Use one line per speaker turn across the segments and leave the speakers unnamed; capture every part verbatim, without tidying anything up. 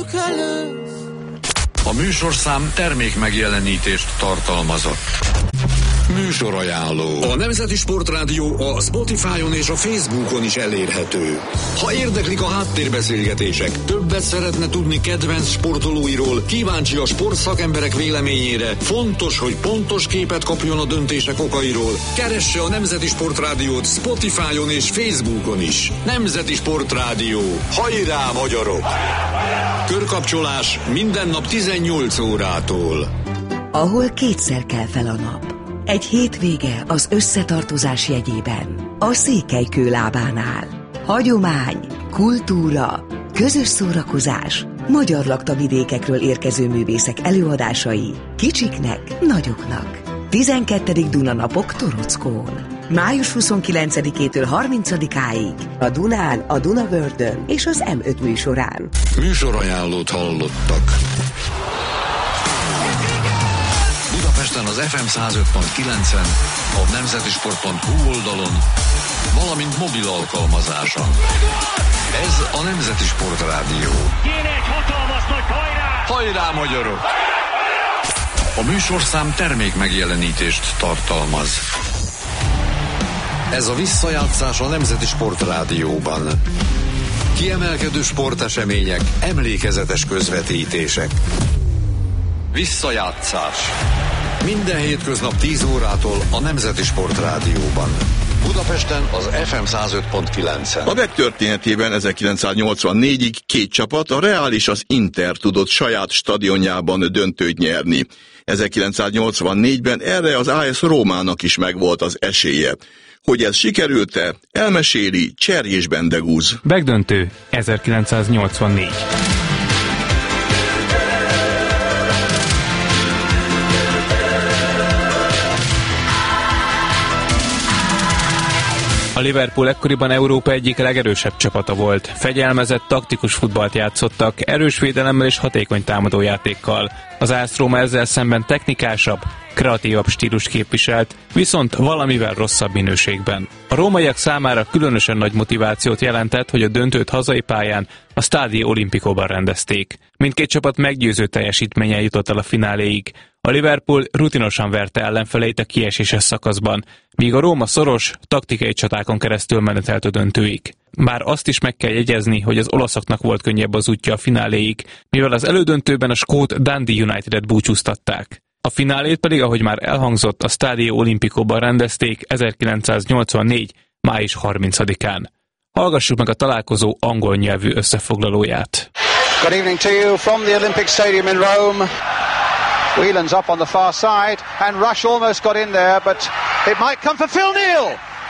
true colors.
A műsorszám termék megjelenítést tartalmazott. Műsorajánló. A Nemzeti Sportrádió a Spotify-on és a Facebookon is elérhető. Ha érdeklik a háttérbeszélgetések, többet szeretne tudni kedvenc sportolóiról, kíváncsi a sportszakemberek véleményére, fontos, hogy pontos képet kapjon a döntések okairól, keresse a Nemzeti Sportrádiót Spotify-on és Facebookon is. Nemzeti Sportrádió. Hajrá, magyarok! Körkapcsolás minden nap tizennyolc órától.
Ahol kétszer kell fel a nap. Egy hétvége az összetartozás jegyében. A Székelykő lábánál. Hagyomány, kultúra, közös szórakozás, magyar laktavidékekről érkező művészek előadásai, kicsiknek, nagyoknak. tizenkettedik Dunanapok Torockón. május huszonkilencedikétől harmincadikáig a Dunán, a Dunavördön és az em öt műsorán.
Műsorajánlót hallottak. Budapesten az ef em száz öt pont kilencen, a nemzetisport pont hu oldalon, valamint mobil alkalmazáson. Ez a Nemzeti Sportrádió.
Jön egy hatalmas nagy hajrá!
Hajrá, magyarok! A műsorszám termék megjelenítést tartalmaz. Ez a visszajátszás a Nemzeti Sportrádióban. Kiemelkedő sportesemények, emlékezetes közvetítések. Visszajátszás. Minden hétköznap tíz órától a Nemzeti Sportrádióban. Budapesten az ef em száz öt pont kilencen.
A vé e cé történetében ezerkilencszáznyolcvannégyig két csapat, a Real és az Inter tudott saját stadionjában döntőt nyerni. ezerkilencszáznyolcvannégyben erre az á es Rómának is megvolt az esélye. Hogy ez sikerült-e, elmeséli Cserjés Bendegúz.
Megdöntő ezerkilencszáznyolcvannégy. A Liverpool ekkoriban Európa egyik legerősebb csapata volt. Fegyelmezett, taktikus futballt játszottak, erős védelemmel és hatékony támadójátékkal. Az á es Róma ezzel szemben technikásabb, kreatívabb stílus képviselt, viszont valamivel rosszabb minőségben. A rómaiak számára különösen nagy motivációt jelentett, hogy a döntőt hazai pályán, a Stadio Olimpicoban rendezték. Mindkét csapat meggyőző teljesítménnyel jutott el a fináléig. A Liverpool rutinosan verte ellenfeleit a kieséses szakaszban, míg a Róma szoros, taktikai csatákon keresztül menetelt a döntőig. Bár azt is meg kell jegyezni, hogy az olaszoknak volt könnyebb az útja a fináléig, mivel az elődöntőben a skót Dundee Unitedet búcsúztatták. A finálét pedig, ahogy már elhangzott, a Stadio Olimpicoban rendezték ezerkilencszáznyolcvannégy. május harmincadikán. Hallgassuk meg a találkozó angol nyelvű összefoglalóját.
Good evening to you from the Olympic Stadium in Rome. Whelan's up on the far side, and Rush almost got in there, but it might come for Phil Neal.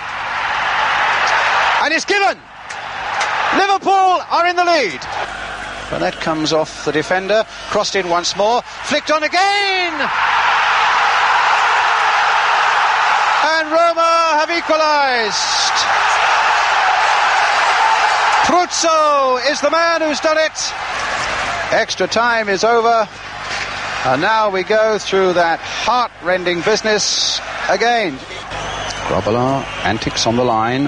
And it's given. Liverpool are in the lead. And that comes off the defender, crossed in once more, flicked on again. And Roma have equalised. Pruzzo is the man who's done it. Extra time is over. And now we go through that heart-rending business again. Grobbelaar, antics on the line.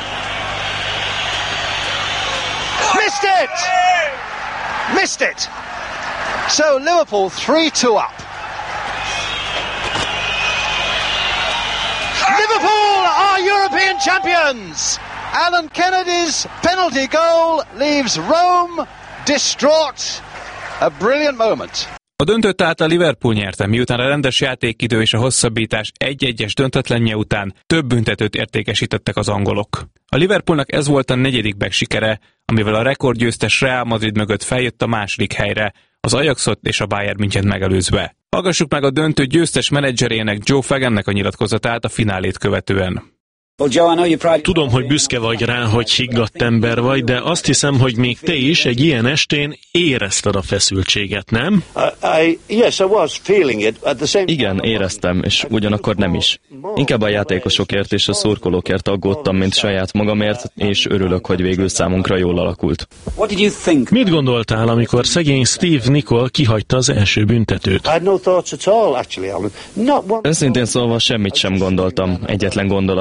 Missed it! Missed it! So Liverpool three two up. Liverpool are European champions! Alan Kennedy's penalty goal leaves Rome distraught. A brilliant moment.
A döntőt tehát a Liverpool nyerte, miután a rendes játékidő és a hosszabbítás egy-egyes döntetlenje után több büntetőt értékesítettek az angolok. A Liverpoolnak ez volt a negyedik sikere, amivel a rekordgyőztes Real Madrid mögött feljött a második helyre, az Ajaxot és a Bayern Münchent megelőzve. Hallgassuk meg a döntő győztes menedzserének, Joe Fagannek a nyilatkozatát a finálét követően.
Tudom, hogy büszke vagy rá, hogy higgadt ember vagy, de azt hiszem, hogy még te is egy ilyen estén érezted a feszültséget, nem?
Igen, éreztem, és ugyanakkor nem is. Inkább a játékosokért és a szurkolókért aggódtam, mint saját magamért, és örülök, hogy végül számunkra jól alakult.
Mit gondoltál, amikor szegény Steve Nicol kihagyta az első büntetőt?
Őszintén szólva semmit sem gondoltam, egyetlen gondolat sem volt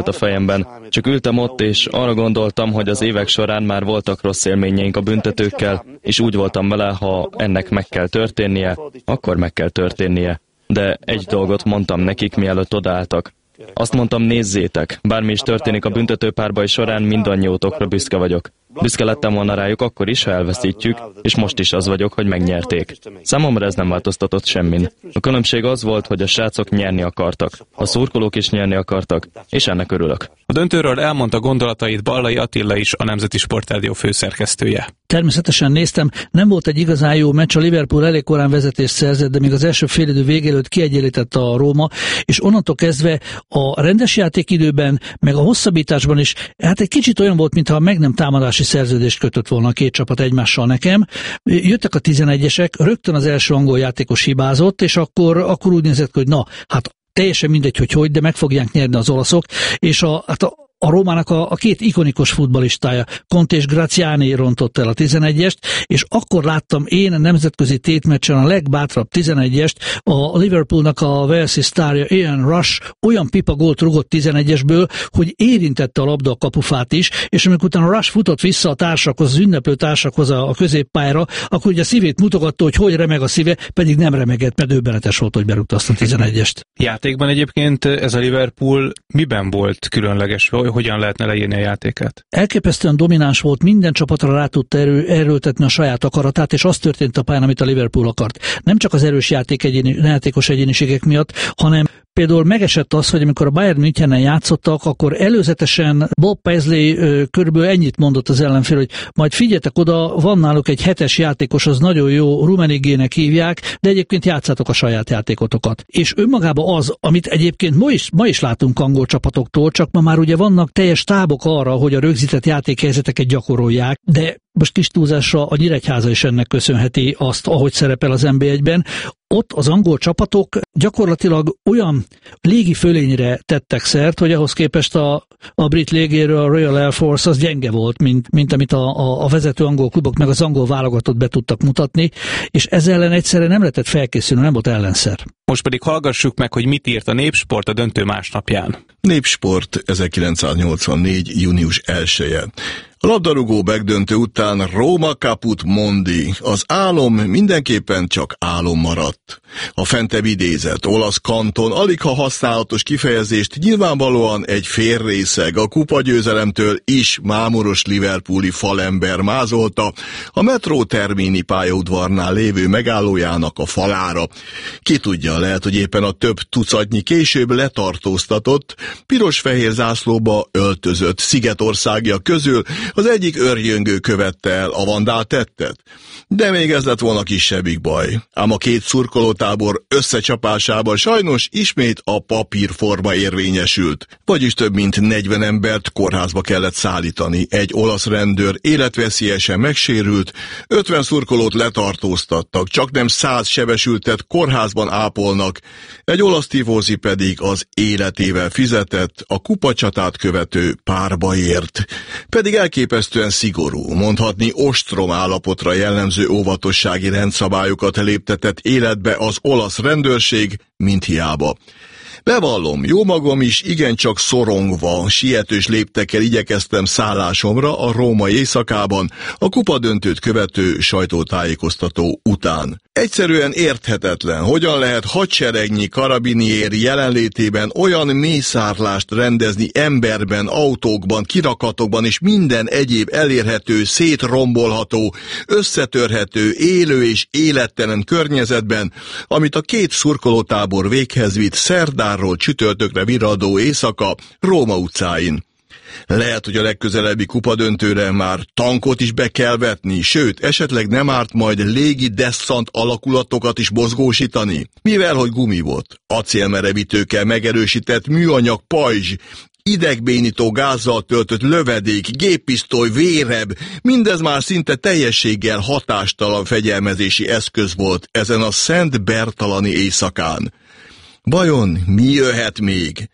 volt a fejemben. Csak ültem ott, és arra gondoltam, hogy az évek során már voltak rossz élményeink a büntetőkkel, és úgy voltam vele, ha ennek meg kell történnie, akkor meg kell történnie. De egy dolgot mondtam nekik, mielőtt odaálltak. Azt mondtam, nézzétek, bármi is történik a büntetőpárbaj során, mindannyiótokra büszke vagyok. Büszke lettem volna rájuk akkor is, ha elveszítjük, és most is az vagyok, hogy megnyerték. Számomra ez nem változtatott semmin. A különbség az volt, hogy a srácok nyerni akartak. A szurkolók is nyerni akartak, és ennek örülök.
A döntőről elmondta gondolatait Ballai Attila is, a Nemzeti Sportrádió főszerkesztője.
Természetesen néztem, nem volt egy igazán jó meccs, a Liverpool elég korán vezetést szerzett, de még az első félidő végéelőtt kiegyenlítette a Róma, és onnantól kezdve a rendes játékidőben, meg a hosszabbításban is, hát egy kicsit olyan volt, mintha meg nem támadási szerződést kötött volna a két csapat egymással nekem. Jöttek a tizenegyesek, rögtön az első angol játékos hibázott, és akkor, akkor úgy nézett, hogy na, hát teljesen mindegy, hogy hogy, de meg fogják nyerni az olaszok, és a, hát a A Rómának a, a két ikonikus futballistája, Conte és Graziani rontott el a tizenegyest, és akkor láttam én a nemzetközi tétmeccsen a legbátrabb tizenegyest, a Liverpoolnak a Walesi sztárja Ian Rush olyan pipa gólt rugott tizenegyesből, hogy érintette a labda a kapufát is, és amikor utána Rush futott vissza a társakhoz, az ünneplő társakhoz a, a középpályára, akkor ugye a szívét mutogatta, hogy hogy remeg a szíve, pedig nem remegett, mert döbbenetes volt, hogy berúgta azt a tizenegyest.
Játékban egyébként ez a Liverpool miben volt különleges? Hogyan lehetne leírni a játékát?
Elképesztően domináns volt, minden csapatra rá tudta erő, erőltetni a saját akaratát, és az történt a pályán, amit a Liverpool akart. Nem csak az erős játék egyéni, játékos egyéniségek miatt, hanem például megesett az, hogy amikor a Bayern Münchennel játszottak, akkor előzetesen Bob Paisley körülbelül ennyit mondott az ellenfél, hogy majd figyeljetek oda, van náluk egy hetes játékos, az nagyon jó, Rummenigének hívják, de egyébként játszátok a saját játékotokat. És önmagában az, amit egyébként ma is, ma is látunk angol csapatoktól, csak ma már ugye vannak teljes tábok arra, hogy a rögzített játékhelyzeteket gyakorolják, de most kis túlzásra a Nyíregyháza is ennek köszönheti azt, ahogy szerepel az en bé egyben. Ott az angol csapatok gyakorlatilag olyan légi fölényre tettek szert, hogy ahhoz képest a, a brit légierő, a Royal Air Force az gyenge volt, mint, mint amit a, a, a vezető angol klubok meg az angol válogatott be tudtak mutatni, és ezzel ellen egyszerre nem lehetett felkészülni, nem volt ellenszer.
Most pedig hallgassuk meg, hogy mit írt a Népsport a döntő másnapján.
Népsport ezerkilencszáznyolcvannégy. június elseje. A labdarúgó megdöntő után Róma caput mondi, az álom mindenképpen csak álom maradt. A fentebb idézett olasz kanton aligha használatos kifejezést nyilvánvalóan egy félrészeg a kupagyőzelemtől is mámoros liverpooli falember mázolta a metró Termini pályaudvarnál lévő megállójának a falára. Ki tudja, lehet, hogy éppen a több tucatnyi később letartóztatott, piros-fehér zászlóba öltözött szigetországia közül az egyik őrjöngő követte el a vandál tettet. De még ez lett volna kisebbik baj. Ám a két szurkolótábor összecsapásában sajnos ismét a papírforma érvényesült. Vagyis több mint negyven embert kórházba kellett szállítani. Egy olasz rendőr életveszélyesen megsérült, ötven szurkolót letartóztattak, csak nem száz sebesültet kórházban ápolnak, egy olasz tivózi pedig az életével fizetett a kupacsatát követő párbaért. Pedig elképesztően szigorú, mondhatni ostrom állapotra jellemző óvatossági rendszabályokat léptetett életbe az olasz rendőrség, mint hiába. Bevallom, jó magam is igencsak szorongva, sietős léptekkel igyekeztem szállásomra a római éjszakában, a kupadöntőt követő sajtótájékoztató után. Egyszerűen érthetetlen, hogyan lehet hadseregnyi karabinieri jelenlétében olyan mészárlást rendezni emberben, autókban, kirakatokban és minden egyéb elérhető, szétrombolható, összetörhető, élő és élettelen környezetben, amit a két szurkolótábor véghez vitt szerdárról csütörtökre virradó éjszaka Róma utcáin. Lehet, hogy a legközelebbi kupadöntőre már tankot is be kell vetni, sőt, esetleg nem árt majd légi desszant alakulatokat is mozgósítani, mivel hogy gumi volt, acélmerevítőkkel megerősített műanyag pajzs, idegbénító gázzal töltött lövedék, géppisztoly, véreb, mindez már szinte teljességgel hatástalan fegyelmezési eszköz volt ezen a Szent Bertalani éjszakán. Vajon mi jöhet még?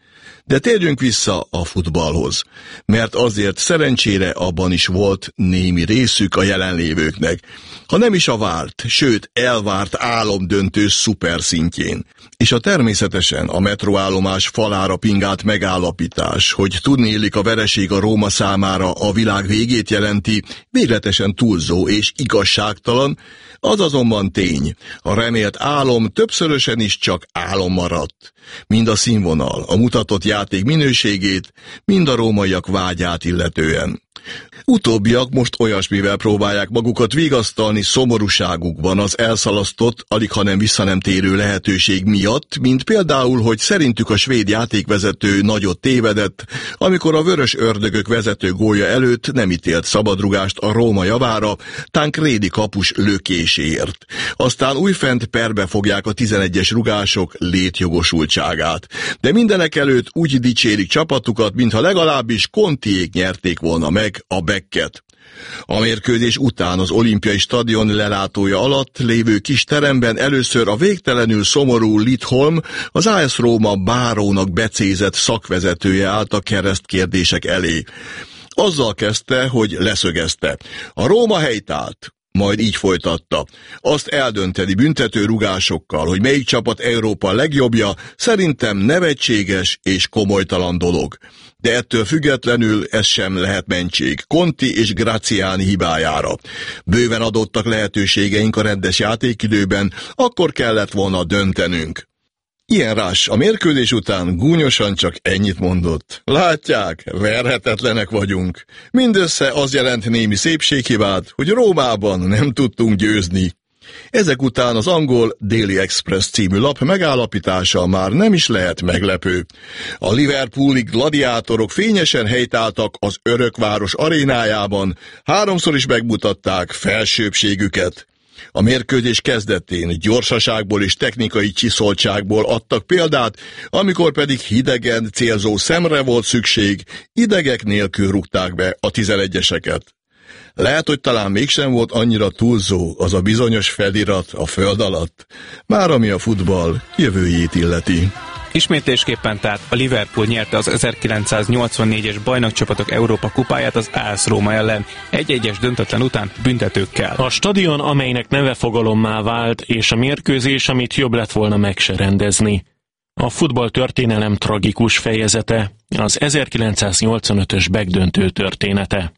De térjünk vissza a futballhoz, mert azért szerencsére abban is volt némi részük a jelenlévőknek, ha nem is a várt, sőt elvárt álomdöntő szuperszintjén. És a természetesen a metróállomás falára pingált megállapítás, hogy tudnélik a vereség a Róma számára a világ végét jelenti, végletesen túlzó és igazságtalan, az azonban tény. A remélt álom többszörösen is csak álom maradt. Mind a színvonal, a mutatott játék minőségét, mind a rómaiak vágyát illetően. Utóbbiak most olyasmivel próbálják magukat vigasztalni szomorúságukban az elszalasztott, aligha nem vissza nem térő lehetőség miatt, mint például, hogy szerintük a svéd játékvezető nagyot tévedett, amikor a vörös ördögök vezető gólja előtt nem ítélt szabadrugást a Róma javára, Tancredi kapus lökéséért. Aztán újfent perbe fogják a tizenegyes rugások létjogosultságát. De mindenek előtt úgy dicsérik csapatukat, mintha legalábbis Contiék nyerték volna meg a Becket. A mérkőzés után az olimpiai stadion lelátója alatt lévő kis teremben először a végtelenül szomorú Lidholm, az á es Róma bárónak becézett szakvezetője állt a keresztkérdések elé. Azzal kezdte, hogy leszögezte. A Róma helytált. Majd így folytatta. Azt eldönteni büntető rugásokkal, hogy melyik csapat Európa legjobbja, szerintem nevetséges és komolytalan dolog. De ettől függetlenül ez sem lehet mentség Conti és Graziani hibájára. Bőven adottak lehetőségeink a rendes játékidőben, akkor kellett volna döntenünk. Ilyen rás a mérkőzés után gúnyosan csak ennyit mondott. Látják, verhetetlenek vagyunk. Mindössze az jelent némi szépséghibát, hogy Rómában nem tudtunk győzni. Ezek után az angol Daily Express című lap megállapítása már nem is lehet meglepő. A liverpooli gladiátorok fényesen helytáltak az Örökváros arénájában, háromszor is megmutatták felsőbbségüket. A mérkőzés kezdetén gyorsaságból és technikai csiszoltságból adtak példát, amikor pedig hidegen célzó szemre volt szükség, idegek nélkül rúgták be a tizenegyeseket. Lehet, hogy talán mégsem volt annyira túlzó az a bizonyos felirat a föld alatt, már ami a futball jövőjét illeti.
Ismétlésképpen tehát a Liverpool nyerte az ezerkilencszáznyolcvannégyes bajnokcsapatok Európa kupáját az á es Róma ellen egy-egyes döntetlen után büntetőkkel.
A stadion, amelynek neve fogalommá vált, és a mérkőzés, amit jobb lett volna meg se rendezni. A futball történelem tragikus fejezete, az ezerkilencszáznyolcvanötös begdöntő története.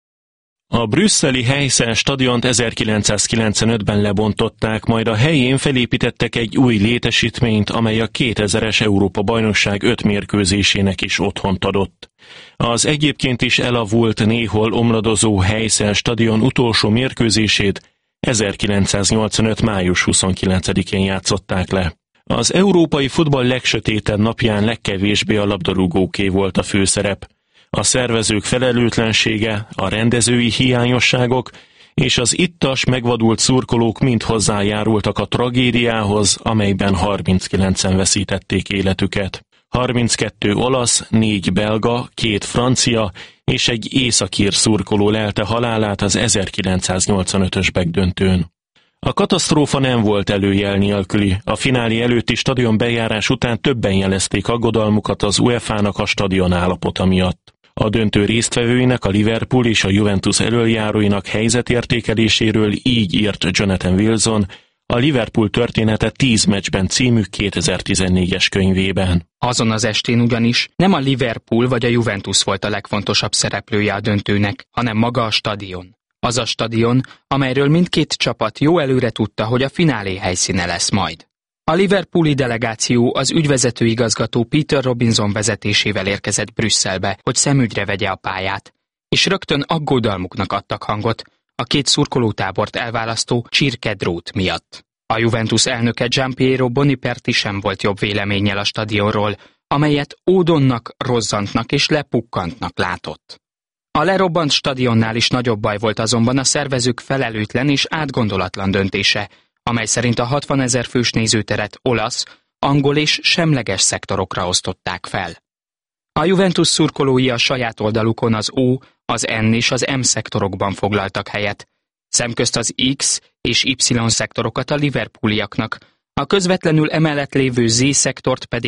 A brüsszeli Heysel stadiont ezerkilencszázkilencvenötben lebontották, majd a helyén felépítettek egy új létesítményt, amely a kétezres Európa-bajnokság öt mérkőzésének is otthont adott. Az egyébként is elavult, néhol omladozó Heysel stadion utolsó mérkőzését ezerkilencszáznyolcvanöt május huszonkilencedikén játszották le. Az európai futball legsötétebb napján legkevésbé a labdarúgóké volt a főszerep. A szervezők felelőtlensége, a rendezői hiányosságok és az ittas, megvadult szurkolók mind hozzájárultak a tragédiához, amelyben harminckilencen veszítették életüket. harminckettő olasz, négy belga, két francia és egy északír szurkoló lelte halálát az ezerkilencszáznyolcvanötös begdöntőn. A katasztrófa nem volt előjel nélküli. A finálé előtti stadion bejárás után többen jelezték aggodalmukat az UEFA-nak a stadion állapota miatt. A döntő résztvevőinek, a Liverpool és a Juventus elöljáróinak helyzetértékeléséről így írt Jonathan Wilson a Liverpool története tíz meccsben című kétezer-tizennégyes könyvében.
Azon az estén ugyanis nem a Liverpool vagy a Juventus volt a legfontosabb szereplője a döntőnek, hanem maga a stadion. Az a stadion, amelyről mindkét csapat jó előre tudta, hogy a finálé helyszíne lesz majd. A liverpooli delegáció az ügyvezető igazgató Peter Robinson vezetésével érkezett Brüsszelbe, hogy szemügyre vegye a pályát, és rögtön aggódalmuknak adtak hangot a két szurkolótábort elválasztó csirkedrót miatt. A Juventus elnöke Gianpiero Boniperti sem volt jobb véleménnyel a stadionról, amelyet ódonnak, rozzantnak és lepukkantnak látott. A lerobbant stadionnál is nagyobb baj volt azonban a szervezők felelőtlen és átgondolatlan döntése, amely szerint a hatvanezer fős nézőteret olasz, angol és semleges szektorokra osztották fel. A Juventus szurkolói a saját oldalukon az O, az N és az M szektorokban foglaltak helyet, szemközt az X és Y szektorokat a liverpooliaknak, a közvetlenül emellett lévő Z szektort pedig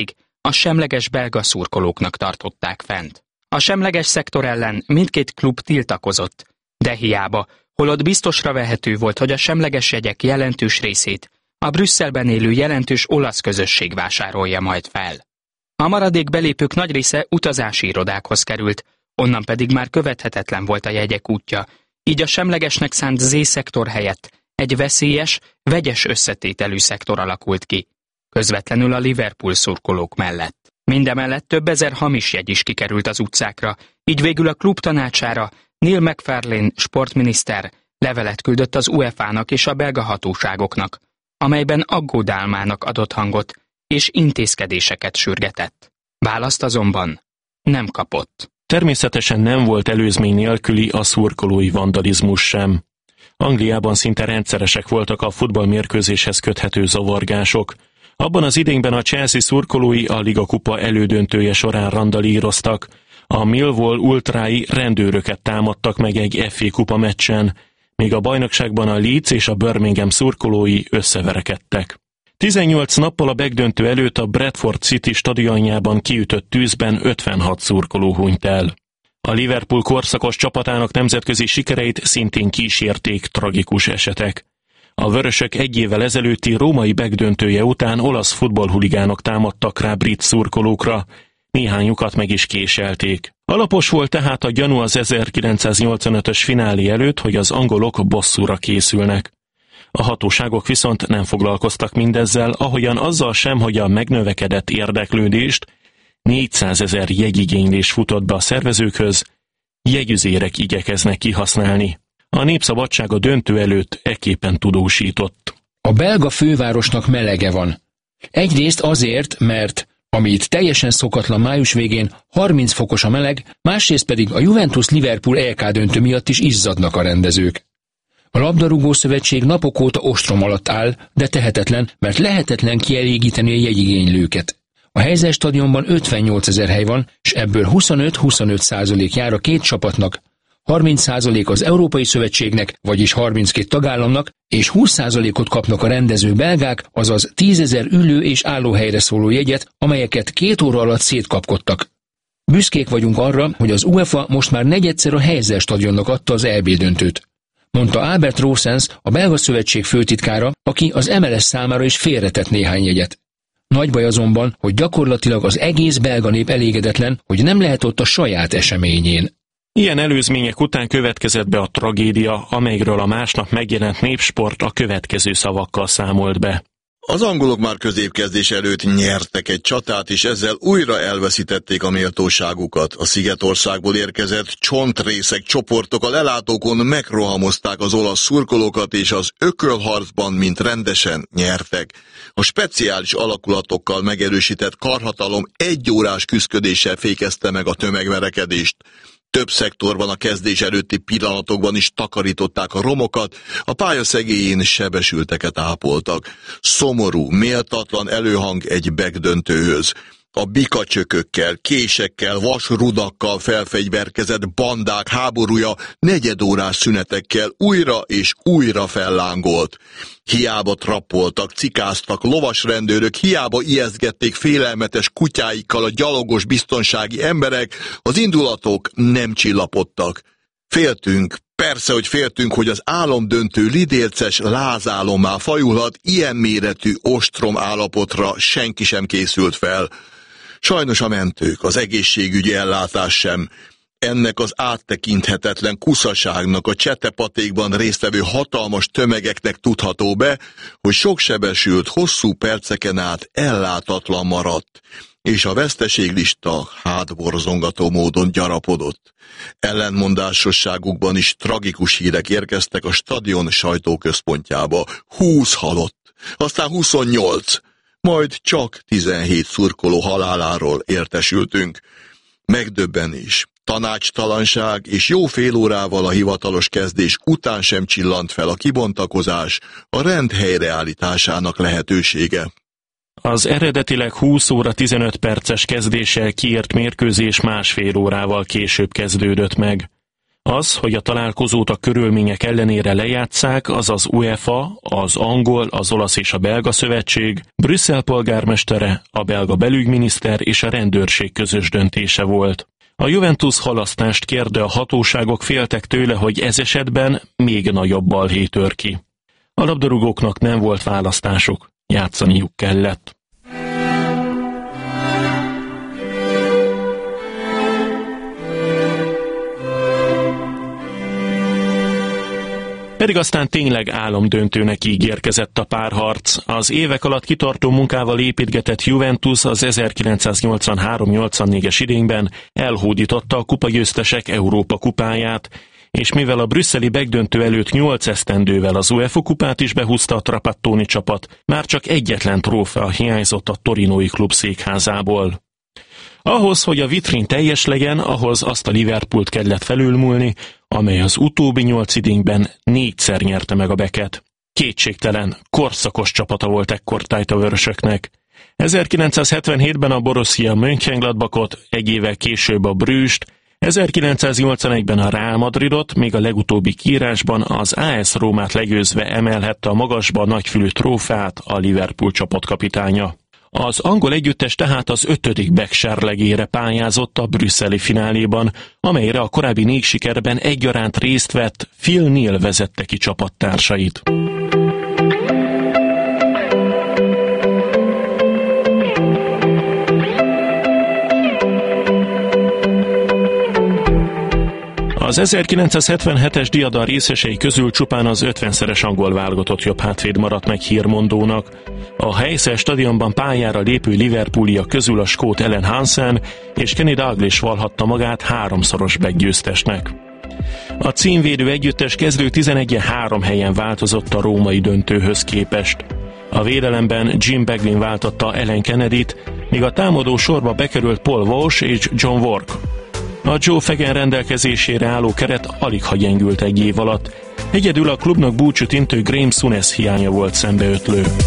a semleges belga szurkolóknak tartották fent. A semleges szektor ellen mindkét klub tiltakozott, de hiába, holott biztosra vehető volt, hogy a semleges jegyek jelentős részét a Brüsszelben élő jelentős olasz közösség vásárolja majd fel. A maradék belépők nagy része utazási irodákhoz került, onnan pedig már követhetetlen volt a jegyek útja, így a semlegesnek szánt Z-szektor helyett egy veszélyes, vegyes összetételű szektor alakult ki, közvetlenül a Liverpool szurkolók mellett. Mindemellett több ezer hamis jegy is kikerült az utcákra, így végül a klub tanácsára Neil McFarlane sportminiszter levelet küldött az UEFA-nak és a belga hatóságoknak, amelyben aggódálmának adott hangot és intézkedéseket sürgetett. Választ azonban nem kapott.
Természetesen nem volt előzmény nélküli a szurkolói vandalizmus sem. Angliában szinte rendszeresek voltak a futballmérkőzéshez köthető zavargások. Abban az idényben a Chelsea szurkolói a Liga kupa elődöntője során randalíroztak. A Millwall ultrái rendőröket támadtak meg egy ef á kupa meccsen, míg a bajnokságban a Leeds és a Birmingham szurkolói összeverekedtek. tizennyolc nappal a megdöntő előtt a Bradford City stadionjában kiütött tűzben ötvenhat szurkoló hunyt el. A Liverpool korszakos csapatának nemzetközi sikereit szintén kísérték tragikus esetek. A vörösök egy évvel ezelőtti római megdöntője után olasz futballhuligánok támadtak rá brit szurkolókra, néhányukat meg is késelték. Alapos volt tehát a gyanú az ezerkilencszáznyolcvanötös finálé előtt, hogy az angolok bosszúra készülnek. A hatóságok viszont nem foglalkoztak mindezzel, ahogyan azzal sem, hogy a megnövekedett érdeklődést, négyszázezer jegyigénylés futott be a szervezőkhöz, jegyüzérek igyekeznek kihasználni. A Népszabadság a döntő előtt ekképpen tudósított.
A belga fővárosnak melege van. Egyrészt azért, mert ami itt teljesen szokatlan május végén harminc fokos a meleg, másrészt pedig a Juventus-Liverpool é ká döntő miatt is izzadnak a rendezők. A labdarúgó szövetség napok óta ostrom alatt áll, de tehetetlen, mert lehetetlen kielégíteni a jegyigénylőket. A Heysel stadionban ötvennyolcezer hely van, és ebből huszonöt-huszonöt százalék jár a két csapatnak, harminc százalék az Európai Szövetségnek, vagyis harminckét tagállamnak, és húsz százalékot kapnak a rendező belgák, azaz tízezer ülő és állóhelyre szóló jegyet, amelyeket két óra alatt szétkapkodtak. Büszkék vagyunk arra, hogy az UEFA most már negyedszer a Heysel stadionnak adta az é bé döntőt, mondta Albert Roosens, a belga szövetség főtitkára, aki az em el es számára is félretett néhány jegyet. Nagy baj azonban, hogy gyakorlatilag az egész belga nép elégedetlen, hogy nem lehet ott a saját eseményén.
Ilyen előzmények után következett be a tragédia, amelyről a másnap megjelent Népsport a következő szavakkal számolt be.
Az angolok már középkezdés előtt nyertek egy csatát, és ezzel újra elveszítették a méltóságukat. A Szigetországból érkezett csontrészek csoportok a lelátókon megrohamozták az olasz szurkolókat, és az ökölharcban, mint rendesen nyertek. A speciális alakulatokkal megerősített karhatalom egyórás küszködéssel fékezte meg a tömegverekedést. Több szektorban a kezdés előtti pillanatokban is takarították a romokat, a pálya szegélyén sebesülteket ápoltak. Szomorú, méltatlan előhang egy megdöntőhöz. A bikacsökökkel, késekkel, vasrudakkal felfegyverkezett bandák háborúja negyedórás szünetekkel újra és újra fellángolt. Hiába trappoltak, cikáztak lovasrendőrök, hiába ijesztgették félelmetes kutyáikkal a gyalogos biztonsági emberek, az indulatok nem csillapodtak. Féltünk, persze, hogy féltünk, hogy az álomdöntő lidérces lázálommá fajulhat, ilyen méretű ostrom állapotra senki sem készült fel. Sajnos a mentők, az egészségügyi ellátás sem. Ennek az áttekinthetetlen kuszaságnak, a csetepatékban résztvevő hatalmas tömegeknek tudható be, hogy sok sebesült hosszú perceken át ellátatlan maradt, és a veszteséglista hátborzongató módon gyarapodott. Ellenmondásosságukban is tragikus hírek érkeztek a stadion sajtóközpontjába. húsz halott, aztán huszonnyolc, majd csak tizenhét szurkoló haláláról értesültünk. Megdöbbenés, tanácstalanság és jó fél órával a hivatalos kezdés után sem csillant fel a kibontakozás, a rend helyreállításának lehetősége.
Az eredetileg húsz óra tizenöt perces kezdéssel kiírt mérkőzés másfél órával később kezdődött meg. Az, hogy a találkozót a körülmények ellenére lejátsszák, az az UEFA, az angol, az olasz és a belga szövetség, Brüsszel polgármestere, a belga belügyminiszter és a rendőrség közös döntése volt. A Juventus halasztást kér, de a hatóságok féltek tőle, hogy ez esetben még nagyobb balhé tör ki. A labdarúgóknak nem volt választásuk, játszaniuk kellett. Pedig aztán tényleg álomdöntőnek ígérkezett a párharc. Az évek alatt kitartó munkával építgetett Juventus az ezerkilencszáznyolcvanhárom nyolcvannégyes idényben elhódította a kupagyőztesek Európa kupáját, és mivel a brüsszeli megdöntő előtt nyolc esztendővel az UEFA kupát is behúzta a Trapattoni csapat, már csak egyetlen trófea hiányzott a torinói klub székházából. Ahhoz, hogy a vitrin teljes legyen, ahhoz azt a Liverpoolt kellett felülmúlni, amely az utóbbi nyolc idényben négyszer nyerte meg a beket. Kétségtelen, korszakos csapata volt ekkortájt a vörösöknek. ezerkilencszázhetvenhétben a Borussia Mönchengladbachot, egy évvel később a Brüsst, ezerkilencszáznyolcvanegyben a Real Madridot, még a legutóbbi kiírásban az á es Rómát legyőzve emelhette a magasba a nagyfülű trófeát a Liverpool csapatkapitánya. Az angol együttes tehát az ötödik back-serlegére pályázott a brüsszeli fináléban, amelyre a korábbi négy sikerben egyaránt részt vett, Phil Neal vezette ki csapattársait. Az ezerkilencszázhetvenhetes diadal részesei közül csupán az ötvenszeres angol válogatott jobb hátvéd maradt meg hírmondónak. A Heysel stadionban pályára lépő Liverpoolia közül a skót Alan Hansen és Kenny Dalglish vallhatta magát háromszoros meggyőztesnek. A címvédő együttes kezdő tizenegyen három helyen változott a római döntőhöz képest. A védelemben Jim Beglin váltotta Alan Kennedyt, míg a támadó sorba bekerült Paul Walsh és John Wark. A Joe Fagan rendelkezésére álló keret aligha gyengült egy év alatt. Egyedül a klubnak búcsút intő Graeme Souness hiánya volt szembeötlő.